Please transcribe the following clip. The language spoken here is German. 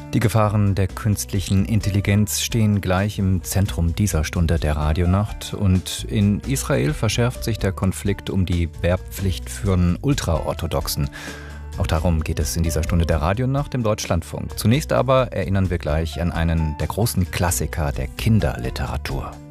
Die Gefahren der künstlichen Intelligenz stehen gleich im Zentrum dieser Stunde der Radionacht. Und in Israel verschärft sich der Konflikt um die Wehrpflicht für Ultraorthodoxen. Auch darum geht es in dieser Stunde der Radionacht im Deutschlandfunk. Zunächst aber erinnern wir gleich an einen der großen Klassiker der Kinderliteratur.